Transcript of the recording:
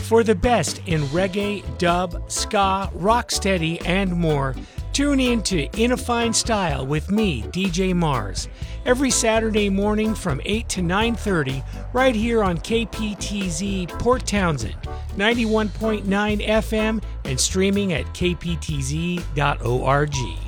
For the best in reggae, dub, ska, rocksteady, and more, tune in to In a Fine Style with me, DJ Mars, every Saturday morning from 8 to 9:30, right here on KPTZ Port Townsend, 91.9 FM, and streaming at kptz.org.